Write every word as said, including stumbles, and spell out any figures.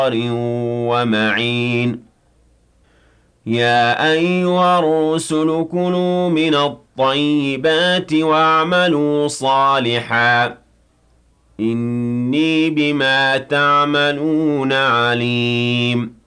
ومعين يا أيها الرسل كلوا من الطيبات واعملوا صالحا إني بما تعملون عليم